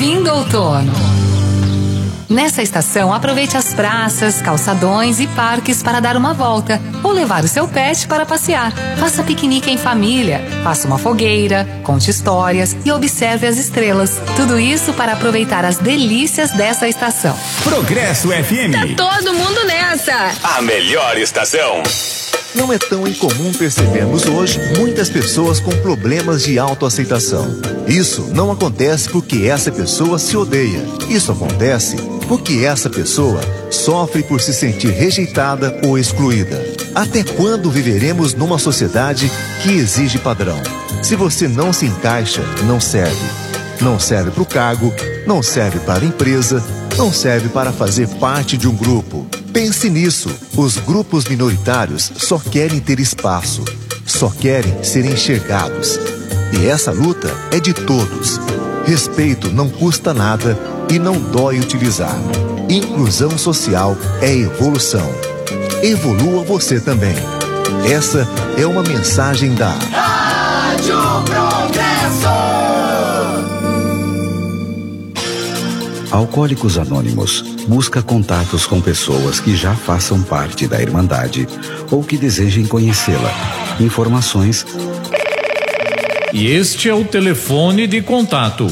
fim do outono. Nessa estação, aproveite as praças, calçadões e parques para dar uma volta ou levar o seu pet para passear. Faça piquenique em família, faça uma fogueira, conte histórias e observe as estrelas. Tudo isso para aproveitar as delícias dessa estação. Progresso FM. Tá todo mundo nessa. A melhor estação. Não é tão incomum percebermos hoje muitas pessoas com problemas de autoaceitação. Isso não acontece porque essa pessoa se odeia. Isso acontece porque essa pessoa sofre por se sentir rejeitada ou excluída. Até quando viveremos numa sociedade que exige padrão? Se você não se encaixa, não serve. Não serve para o cargo, não serve para a empresa, não serve para fazer parte de um grupo. Pense nisso. Os grupos minoritários só querem ter espaço, só querem ser enxergados. E essa luta é de todos. Respeito não custa nada e não dói utilizar. Inclusão social é evolução. Evolua você também. Essa é uma mensagem da Rádio Progresso. Alcoólicos Anônimos busca contatos com pessoas que já façam parte da Irmandade ou que desejem conhecê-la. Informações. E este é o telefone de contato: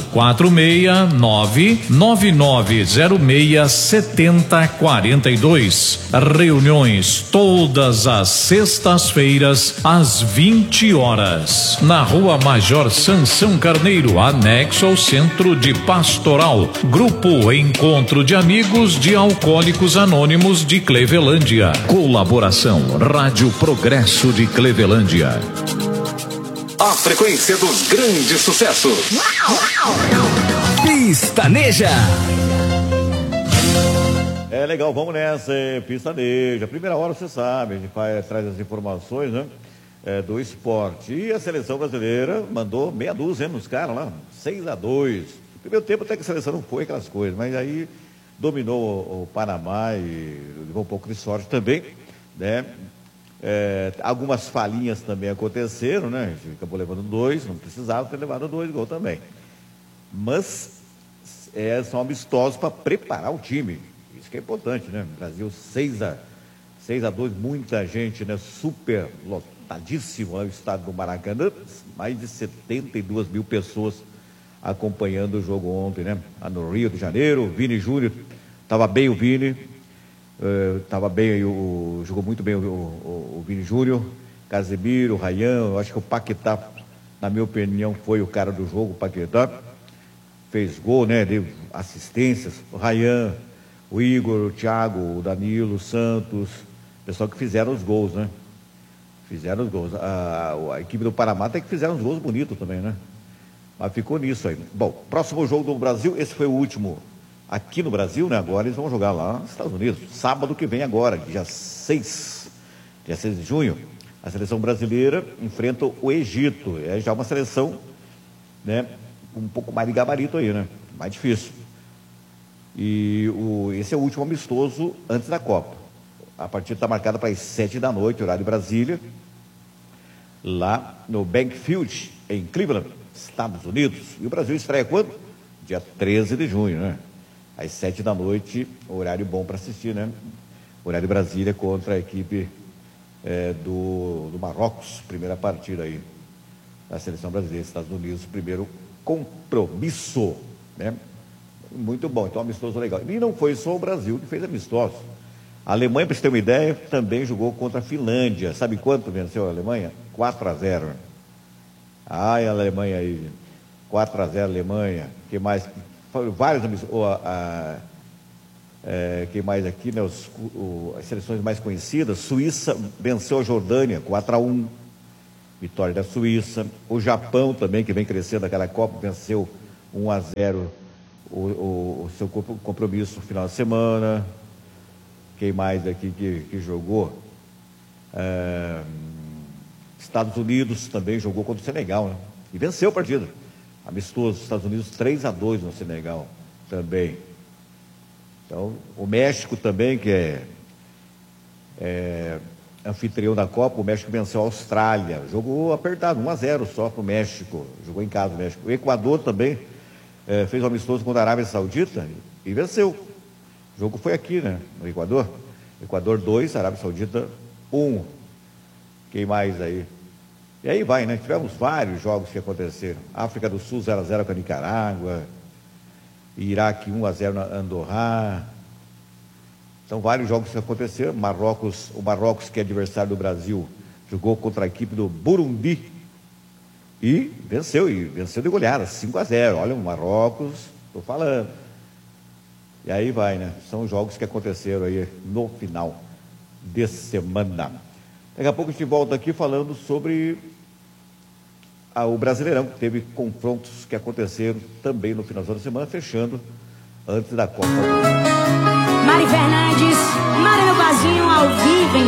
469-9906-7042. Reuniões todas as sextas-feiras às 20 horas na Rua Major Sansão Carneiro, anexo ao Centro de Pastoral. Grupo Encontro de Amigos de Alcoólicos Anônimos de Clevelândia. Colaboração Rádio Progresso de Clevelândia. A frequência dos grandes sucessos. Pistaneja. É legal, vamos nessa, Pistaneja. Primeira hora, você sabe, a gente traz as informações, né, do esporte. E a seleção brasileira mandou meia dúzia nos caras lá, 6-2. No primeiro tempo até que a seleção não foi aquelas coisas, mas aí dominou o Panamá e levou um pouco de sorte também, né? Algumas falhinhas também aconteceram, né? A gente acabou levando 2, não precisava ter levado 2 gols também. Mas são amistosos para preparar o time. Isso que é importante, né? Brasil 6-2, muita gente, né? Super lotadíssimo lá no estádio do Maracanã, mais de 72 mil pessoas acompanhando o jogo ontem, né? Lá no Rio de Janeiro, o Vini Júnior, estava bem o Vini. Estava bem aí, jogou muito bem o Vini Júnior, Casemiro, Ryan. Eu acho que o Paquetá, na minha opinião, foi o cara do jogo. O Paquetá fez gol, né? Deu assistências. O Ryan, o Igor, o Thiago, o Danilo, o Santos, pessoal que fizeram os gols, né? Fizeram os gols. A equipe do Panamá até que fizeram os gols bonitos também, né? Mas ficou nisso aí. Bom, próximo jogo do Brasil, esse foi o último aqui no Brasil, né? Agora eles vão jogar lá nos Estados Unidos, sábado que vem agora, dia 6 de junho, a seleção brasileira enfrenta o Egito. É já uma seleção, né, um pouco mais de gabarito aí, né? Mais difícil. E esse é o último amistoso antes da Copa. A partida está marcada para as 7 da noite, horário de Brasília, lá no Bank Field, em Cleveland, Estados Unidos. E o Brasil estreia quando? Dia 13 de junho, né? Às 7 da noite, horário bom para assistir, né? Horário de Brasília contra a equipe do Marrocos, primeira partida aí da seleção brasileira, Estados Unidos, primeiro compromisso, né? Muito bom, então amistoso legal. E não foi só o Brasil que fez amistoso. A Alemanha, para você ter uma ideia, também jogou contra a Finlândia. Sabe quanto venceu a Alemanha? 4-0. Ai, a Alemanha aí, 4-0 a Alemanha. Que mais? Vários quem mais aqui, né? As seleções mais conhecidas. Suíça venceu a Jordânia 4-1, vitória da Suíça. O Japão também, que vem crescendo naquela Copa, venceu 1-0 o seu compromisso no final de semana. Quem mais aqui que jogou? Estados Unidos também jogou contra o Senegal, né? E venceu a partida. Amistoso, Estados Unidos 3-2 no Senegal também. Então, o México também, que é anfitrião da Copa, o México venceu a Austrália. Jogou apertado, 1-0 só para o México. Jogou em casa o México. O Equador também fez um amistoso contra a Arábia Saudita e venceu. O jogo foi aqui, né? No Equador. Equador 2, Arábia Saudita 1. Quem mais aí? E aí vai, né? Tivemos vários jogos que aconteceram. África do Sul 0-0 com a Nicarágua. Iraque 1-0 na Andorra. São vários jogos que aconteceram. O Marrocos, que é adversário do Brasil, jogou contra a equipe do Burundi e venceu de goleada, 5-0. Olha, o Marrocos, estou falando. E aí vai, né? São jogos que aconteceram aí no final de semana. Daqui a pouco a gente volta aqui falando sobre o Brasileirão, que teve confrontos que aconteceram também no final da semana, fechando antes da Copa. Mari Fernandes, Mari no Vazinho, ao vivo.